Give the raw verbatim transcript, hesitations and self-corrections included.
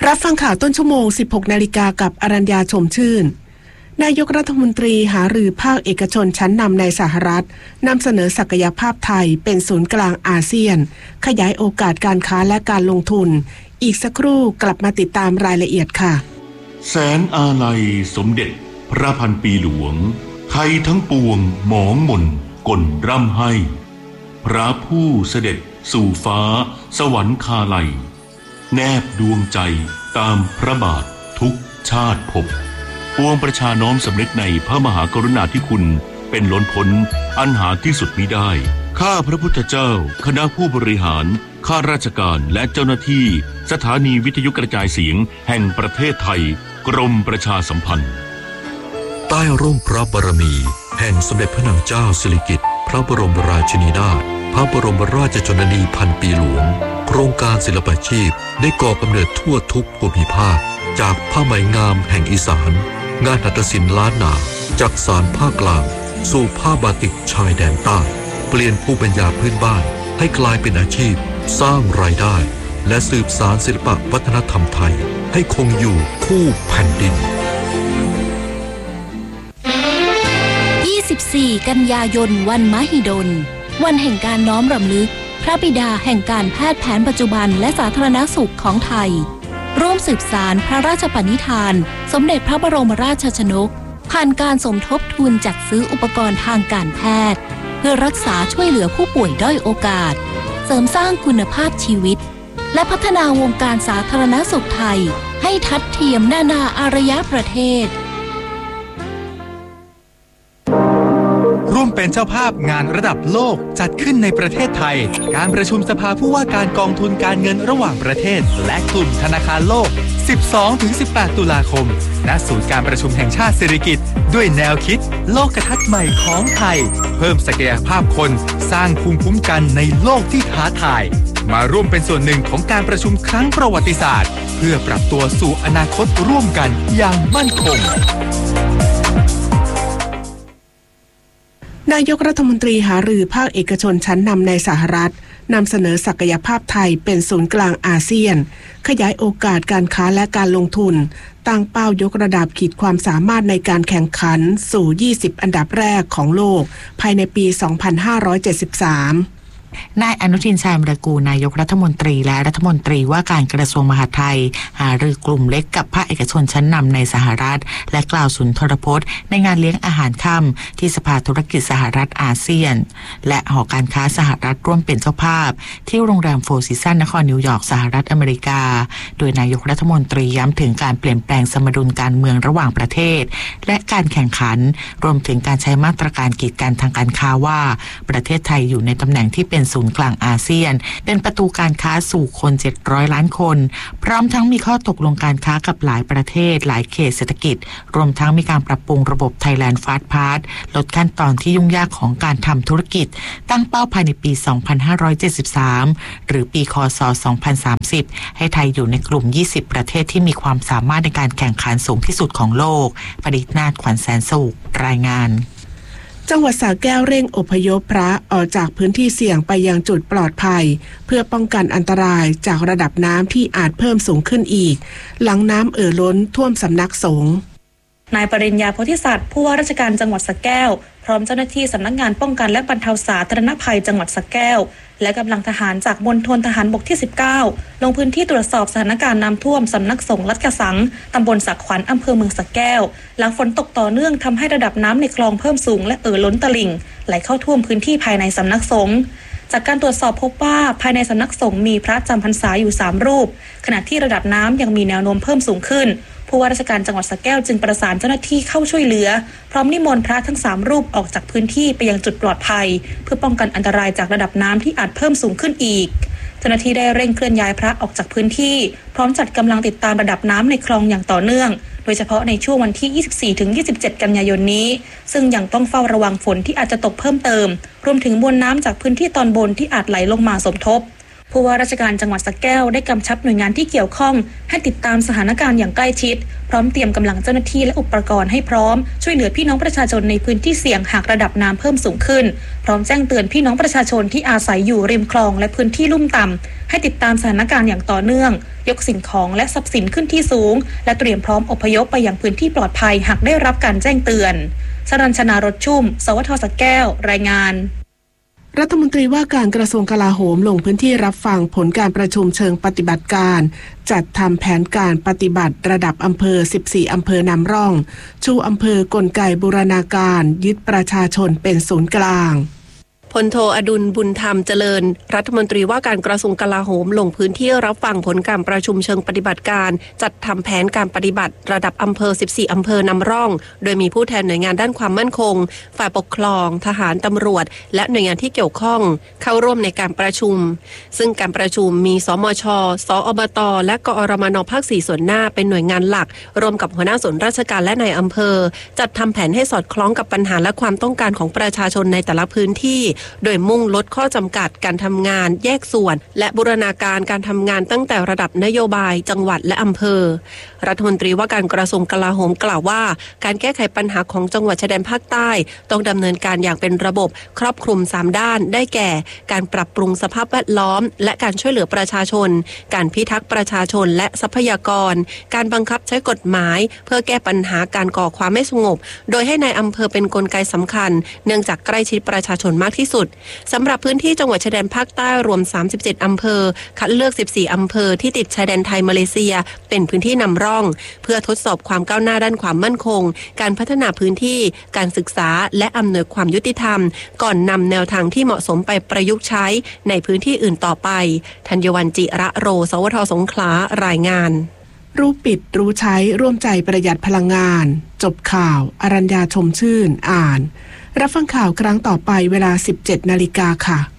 รับฟังข่าวต้นชั่วโมง สิบหกนาฬิกากับอรัญญาชมชื่นนายกรัฐมนตรีหารือภาคเอกชนชั้นนำในสหรัฐนำเสนอศักยภาพไทยเป็นศูนย์กลางอาเซียนขยายโอกาสการค้าและการลงทุนอีกสักครู่กลับมาติดตามรายละเอียดค่ะแสนอาลัยสมเด็จพระพันปีหลวงไทยทั้งปวงหมองหม่นก่นร่ำให้พระผู้เสด็จสู่ฟ้าสวรรคาลัยแนบดวงใจตามพระบาททุกชาติภพปวงประชาน้อมสำนึกในพระมหากรุณาธิคุณเป็นล้นพ้นอันหาที่สุดมิได้ข้าพระพุทธเจ้าคณะผู้บริหารข้าราชการและเจ้าหน้าที่สถานีวิทยุกระจายเสียงแห่งประเทศไทยกรมประชาสัมพันธ์ใต้ร่มพระบารมีแห่งสมเด็จพระนางเจ้าสิริกิติ์พระบรมราชินีนาถพระบรมราชชนนีพันปีหลวงโครงการศิลปาชีพได้ก่อกำเนิดทั่วทุกภูมิภาคจากผ้าไหมงามแห่งอีสานงานหัตถศิลป์ล้านนาจากสานภาคกลางสู่ผ้าบาติกชายแดนใต้เปลี่ยนภูมิปัญญาพื้นบ้านให้กลายเป็นอาชีพสร้างรายได้และสืบสานศิลปวัฒนธรรมไทยให้คงอยู่คู่แผ่นดินยี่สิบสี่กันยายนวันมหิดลวันแห่งการน้อมรำลึกพระบิดาแห่งการแพทย์แผนปัจจุบันและสาธารณสุขของไทยร่วมสืบสานพระราชปณิธานสมเด็จพระบรมราชชนกผ่านการสมทบทุนจัดซื้ออุปกรณ์ทางการแพทย์เพื่อรักษาช่วยเหลือผู้ป่วยด้อยโอกาสเสริมสร้างคุณภาพชีวิตและพัฒนาวงการสาธารณสุขไทยให้ทัดเทียมนานาอารยประเทศร่วมเป็นเจ้าภาพงานระดับโลกจัดขึ้นในประเทศไทยการประชุมสภาผู้ว่าการกองทุนการเงินระหว่างประเทศและกลุ่มธนาคารโลก สิบสองถึงสิบแปด ตุลาคมณศูนย์การประชุมแห่งชาติสิริกิติ์ด้วยแนวคิดโลกทัศน์ใหม่ของไทยเพิ่มศักยภาพคนสร้างภูมิคุ้มกันในโลกที่ท้าทายมาร่วมเป็นส่วนหนึ่งของการประชุมครั้งประวัติศาสตร์เพื่อปรับตัวสู่อนาคตร่วมกันอย่างมั่นคงนายกรัฐมนตรีหารือภาคเอกชนชั้นนำในสหรัฐนำเสนอศักยภาพไทยเป็นศูนย์กลางอาเซียนขยายโอกาสการค้าและการลงทุนตั้งเป้ายกระดับขีดความสามารถในการแข่งขันสู่ยี่สิบอันดับแรกของโลกภายในปีสองพันห้าร้อยเจ็ดสิบสามนายอนุทินชาญวิรากูลนายกรัฐมนตรีและรัฐมนตรีว่าการกระทรวงมหาดไทยหารือกลุ่มเล็กกับภาคเอกชนชั้นนำในสหรัฐและกล่าวสุนทรพจน์ในงานเลี้ยงอาหารค่ำที่สภาธุรกิจสหรัฐอาเซียนและหอการค้าสหรัฐร่วมเป็นเจ้าภาพที่โรงแรมโฟร์ซีซันนครนิวยอร์กสหรัฐอเมริกาโดยนายกรัฐมนตรีย้ำถึงการเปลี่ยนแปลงสมดุลการเมืองระหว่างประเทศและการแข่งขันรวมถึงการใช้มาตรการกีดกันทางการค้าว่าประเทศไทยอยู่ในตำแหน่งที่เป็นศูนย์กลางอาเซียนเป็นประตูการค้าสู่คนเจ็ดร้อยล้านคนพร้อมทั้งมีข้อตกลงการค้ากับหลายประเทศหลายเขตเศรษฐกิจรวมทั้งมีการปรับปรุงระบบ Thailand Fast Pass ลดขั้นตอนที่ยุ่งยากของการทำธุรกิจตั้งเป้าภายในปีสองพันห้าร้อยเจ็ดสิบสามหรือปีคศสองพันสามสิบให้ไทยอยู่ในกลุ่มยี่สิบประเทศที่มีความสามารถในการแข่งขันสูงที่สุดของโลกปรินาถ ขวัญแสนสุขรายงานจังหวัดสระแก้วเร่งอพยพพระออกจากพื้นที่เสี่ยงไปยังจุดปลอดภัยเพื่อป้องกันอันตรายจากระดับน้ำที่อาจเพิ่มสูงขึ้นอีกหลังน้ำเอ่อล้นท่วมสำนักสงฆ์นายปริญญาโพธิสัตว์ผู้ว่าราชการจังหวัดสระแก้วพร้อมเจ้าหน้าที่สำนักงานป้องกันและบรรเทาสาธารณภัยจังหวัดสระแก้วและกำลังทหารจากมณฑลทหารบกที่สิบเก้าลงพื้นที่ตรวจสอบสถานการณ์น้ำท่วมสำนักสงฆ์ลัดกระสังตำบลสระขวัญอำเภอเมืองสระแก้วหลังฝนตกต่อเนื่องทำให้ระดับน้ำในคลองเพิ่มสูงและเอ่อล้นตลิ่งไหลเข้าท่วมพื้นที่ภายในสำนักสงฆ์จากการตรวจสอบพบว่าภายในสำนักสงฆ์มีพระจำพรรษาอยู่สามรูปขณะที่ระดับน้ำยังมีแนวโน้มเพิ่มสูงขึ้นผู้ว่าราชการจังหวัดสระแก้วจึงประสานเจ้าหน้าที่เข้าช่วยเหลือพร้อมนิมนต์พระทั้งสามรูปออกจากพื้นที่ไปยังจุดปลอดภัยเพื่อป้องกันอันตรายจากระดับน้ำที่อาจเพิ่มสูงขึ้นอีกเจ้าหน้าที่ได้เร่งเคลื่อนย้ายพระออกจากพื้นที่พร้อมจัดกำลังติดตามระดับน้ำในคลองอย่างต่อเนื่องโดยเฉพาะในช่วงวันที่ ยี่สิบสี่ถึงยี่สิบเจ็ด กันยายนนี้ซึ่งยังต้องเฝ้าระวังฝนที่อาจจะตกเพิ่มเติมรวมถึงมวลน้ำจากพื้นที่ตอนบนที่อาจไหลลงมาสมทบผู้ว่าราชการจังหวัดสระแก้วได้กำชับหน่วยงานที่เกี่ยวข้องให้ติดตามสถานการณ์อย่างใกล้ชิดพร้อมเตรียมกำลังเจ้าหน้าที่และอุปกรณ์ให้พร้อมช่วยเหลือพี่น้องประชาชนในพื้นที่เสี่ยงหากระดับน้ำเพิ่มสูงขึ้นพร้อมแจ้งเตือนพี่น้องประชาชนที่อาศัยอยู่ริมคลองและพื้นที่ลุ่มต่ำให้ติดตามสถานการณ์อย่างต่อเนื่องยกสิ่งของและทรัพย์สินขึ้นที่สูงและเตรียมพร้อมอพยพไปยังพื้นที่ปลอดภัยหากได้รับการแจ้งเตือนสรัญชนารถชุ่มสวทสระแก้วรายงานรัฐมนตรีว่าการกระทรวงกลาโหมลงพื้นที่รับฟังผลการประชุมเชิงปฏิบัติการจัดทำแผนการปฏิบัติระดับอำเภอสิบสี่อำเภอนำร่องชูอำเภอกลไกบูรณาการยึดประชาชนเป็นศูนย์กลางพลโทอดุลบุญธรรมเจริญรัฐมนตรีว่าการกระทรวงกลาโหมลงพื้นที่รับฟังผลการประชุมเชิงปฏิบัติการจัดทำแผนการปฏิบัติระดับอำเภอสิบสี่อำเภอนำร่องโดยมีผู้แทนหน่วยงานด้านความมั่นคงฝ่ายปกครองทหารตำรวจและหน่วยงานที่เกี่ยวข้องเข้าร่วมในการประชุมซึ่งการประชุมมีสมช.สอบต.และกอรมน.ภาคสี่ส่วนหน้าเป็นหน่วยงานหลักรวมกับหัวหน้าส่วนราชการและนายอำเภอจัดทำแผนให้สอดคล้องกับปัญหาและความต้องการของประชาชนในแต่ละพื้นที่โดยมุ่งลดข้อจำกัดการทำงานแยกส่วนและบูรณาการการทำงานตั้งแต่ระดับนโยบายจังหวัดและอำเภอรัฐมนตรีว่าการกระทรวงกลาโหมกล่าวว่าการแก้ไขปัญหาของจังหวัดชายแดนภาคใต้ต้องดำเนินการอย่างเป็นระบบครอบคลุมสามด้านได้แก่การปรับปรุงสภาพแวดล้อมและการช่วยเหลือประชาชนการพิทักษ์ประชาชนและทรัพยากรการบังคับใช้กฎหมายเพื่อแก้ปัญหาการก่อความไม่สงบโดยให้นายอำเภอเป็นกลไกสำคัญเนื่องจากใกล้ชิดประชาชนมากที่สุดสำหรับพื้นที่จังหวัดชายแดนภาคใต้รวมสามสิบเจ็ดอำเภอคัดเลือกสิบสี่อำเภอที่ติดชายแดนไทยมาเลเซียเป็นพื้นที่นำร่องเพื่อทดสอบความก้าวหน้าด้านความมั่นคงการพัฒนาพื้นที่การศึกษาและอำนวยความยุติธรรมก่อนนำแนวทางที่เหมาะสมไปประยุกต์ใช้ในพื้นที่อื่นต่อไปธัญวัลย์จิระโรสวทสงขลารายงานรู้ปิดรู้ใช้ร่วมใจประหยัดพลังงานจบข่าวอรัญญาชมชื่นอ่านรับฟังข่าวครั้งต่อไปเวลา สิบเจ็ดนาฬิกา ค่ะ